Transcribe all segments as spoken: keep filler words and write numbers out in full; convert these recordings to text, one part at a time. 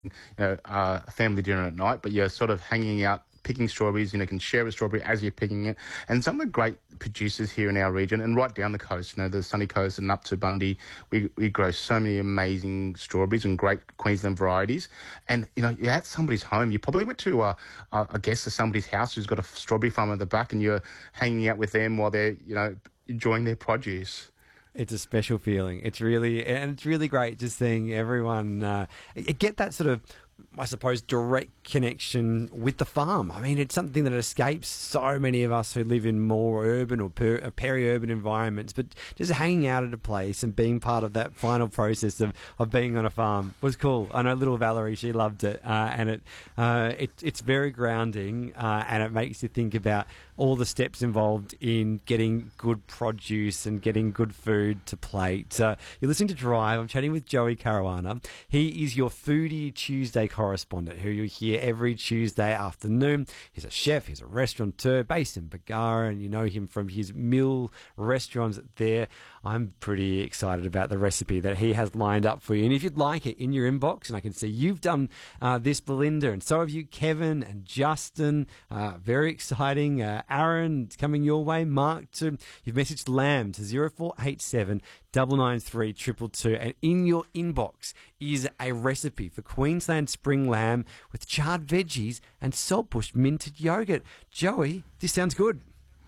you know, uh, a family dinner at night, but you're sort of hanging out picking strawberries. You know, you can share a strawberry as you're picking it. And some of the great producers here in our region and right down the coast, you know, the sunny coast and up to Bundy, we, we grow so many amazing strawberries and great Queensland varieties. And, you know, you're at somebody's home. You probably went to, uh, uh, I guess, to somebody's house who's got a strawberry farm at the back, and you're hanging out with them while they're, you know, enjoying their produce. It's a special feeling. It's really, and it's really great just seeing everyone uh, get that sort of, I suppose, direct connection with the farm. I mean, it's something that escapes so many of us who live in more urban or per, peri-urban environments, but just hanging out at a place and being part of that final process of, of being on a farm was cool. I know little Valerie, she loved it, uh, and it, uh, it it's very grounding, uh, and it makes you think about all the steps involved in getting good produce and getting good food to plate. Uh, you're listening to Drive. I'm chatting with Joey Caruana. He is your Foodie Tuesday correspondent who you hear every Tuesday afternoon. He's a chef, he's a restaurateur based in Bargara, and you know him from his Mill restaurants there. I'm pretty excited about the recipe that he has lined up for you. And if you'd like it in your inbox, and I can see you've done uh, this, Belinda, and so have you, Kevin and Justin. Uh, very exciting. Uh, Aaron, it's coming your way. Mark, too. You've messaged Lamb to zero four eight seven nine nine three two two two, and in your inbox is a recipe for Queensland spring lamb with charred veggies and saltbush minted yogurt. Joey, this sounds good.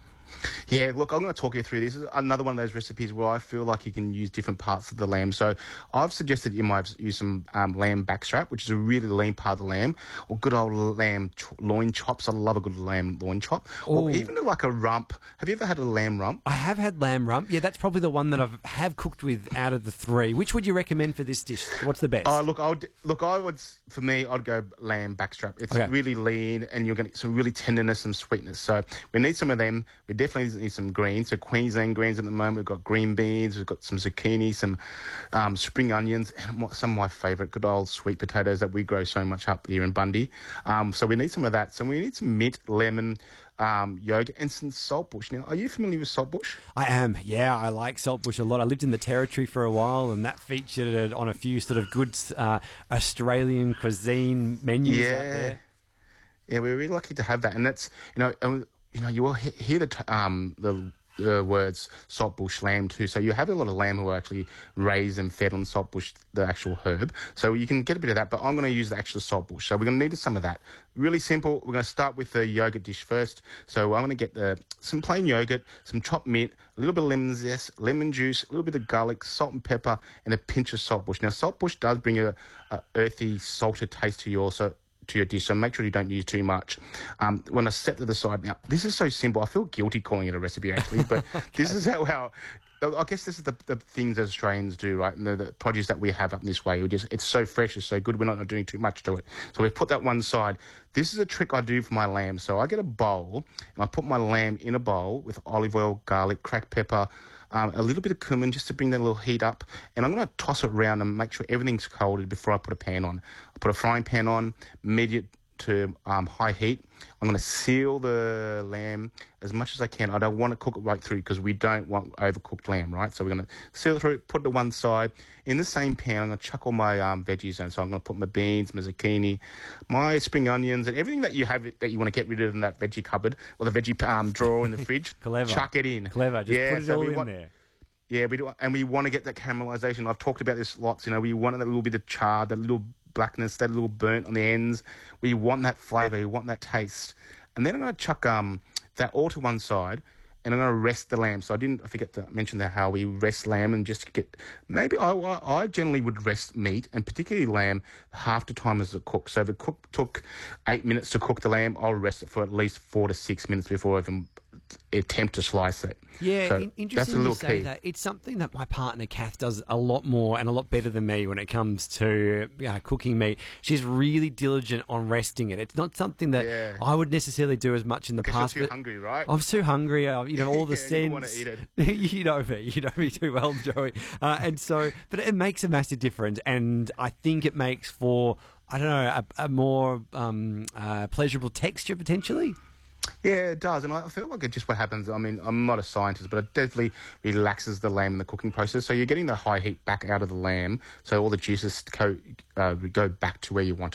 Yeah, look, I'm going to talk you through this. This is another one of those recipes where I feel like you can use different parts of the lamb. So I've suggested you might use some um, lamb backstrap, which is a really lean part of the lamb, or good old lamb ch- loin chops. I love a good lamb loin chop. Or Ooh. even like a rump. Have you ever had a lamb rump? I have had lamb rump. Yeah, that's probably the one that I've have cooked with out of the three. Which would you recommend for this dish? What's the best? Oh, look, I would, look, I would, for me, I'd go lamb backstrap. It's Okay. really lean, and you're going to get some really tenderness, some sweetness. So we need some of them. We definitely need some greens. So Queensland greens at the moment. We've got green beans. We've got some zucchini, some um, spring onions, and some of my favourite good old sweet potatoes that we grow so much up here in Bundy. Um, so we need some of that. So we need some mint, lemon, um, yogurt, and some saltbush. Now, are you familiar with saltbush? I am. Yeah, I like saltbush a lot. I lived in the Territory for a while, and that featured on a few sort of good uh, Australian cuisine menus Yeah. out there. Yeah, we're really lucky to have that, and that's you know, um, you know, you will he- hear the t- um the uh, words saltbush lamb too. So you have a lot of lamb who are actually raised and fed on saltbush, the actual herb. So you can get a bit of that, but I'm going to use the actual saltbush. So we're going to need some of that. Really simple. We're going to start with the yogurt dish first. So I'm going to get the some plain yogurt, some chopped mint, a little bit of lemon zest, lemon juice, a little bit of garlic, salt and pepper, and a pinch of saltbush. Now saltbush does bring a, a earthy, salted taste to your so. to your dish, so make sure you don't use too much. Um, when I set to the side, now this is so simple. I feel guilty calling it a recipe actually, but okay. This is how, how I guess this is the, the things that Australians do, right? And the, the produce that we have up this way, we just it's so fresh, it's so good. We're not doing too much to it, so we've put that one side. This is a trick I do for my lamb. So I get a bowl and I put my lamb in a bowl with olive oil, garlic, cracked pepper. Um, a little bit of cumin just to bring that little heat up, and I'm going to toss it around and make sure everything's coated before I put a pan on. I put a frying pan on, medium to um, high heat. I'm going to seal the lamb as much as I can. I don't want to cook it right through because we don't want overcooked lamb, right? So we're going to seal it through, put it to one side. In the same pan, I'm going to chuck all my um, veggies in. So I'm going to put my beans, my zucchini, my spring onions, and everything that you have that you want to get rid of in that veggie cupboard or the veggie um, drawer in the fridge. Clever. Chuck it in. Clever. Just yeah, put it so all we in want, there. Yeah, we do, and we want to get that caramelization. I've talked about this lots. You know, we want that little bit of char, that little blackness, that little burnt on the ends. We want that flavour. We want that taste. And then I'm going to chuck um that all to one side, and I'm going to rest the lamb. So I didn't I forget to mention that how we rest lamb and just get maybe I I I generally would rest meat and particularly lamb half the time as it cooks. So if it cook, took eight minutes to cook the lamb, I'll rest it for at least four to six minutes before I even attempt to slice it. Yeah, so in- that's a interesting little you say key. that. It's something that my partner Kath does a lot more and a lot better than me when it comes to uh, cooking meat. She's really diligent on resting it. It's not something that Yeah. I would necessarily do as much in the Because past. you're too but hungry, right? I'm too hungry. Uh, you know all the Yeah, you wanna scents. eat it. you know me. You know me too well, Joey. Uh, and so, but it makes a massive difference, and I think it makes for I don't know a, a more um, uh, pleasurable texture potentially. Yeah, it does, and I feel like it just what happens. I mean, I'm not a scientist, but it definitely relaxes the lamb in the cooking process. So you're getting the high heat back out of the lamb, so all the juices go uh, go back to where you want